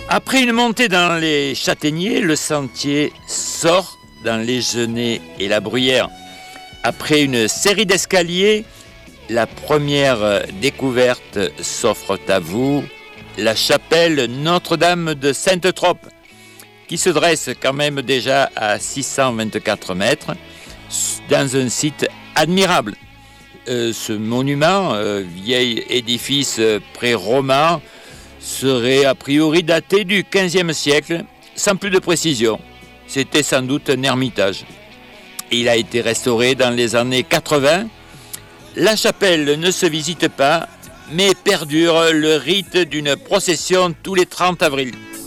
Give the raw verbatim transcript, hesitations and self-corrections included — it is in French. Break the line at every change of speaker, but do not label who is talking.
Après une montée dans les châtaigniers, le sentier sort dans les genêts et la bruyère. Après une série d'escaliers, la première découverte s'offre à vous, la chapelle Notre-Dame de Sainte-Trope, qui se dresse quand même déjà à six cent vingt-quatre mètres, dans un site admirable. Euh, ce monument, euh, vieil édifice pré-roman, serait a priori daté du quinzième siècle, sans plus de précision. C'était sans doute un ermitage. Il a été restauré dans les années quatre-vingts. La chapelle ne se visite pas, mais perdure le rite d'une procession tous les trente avril.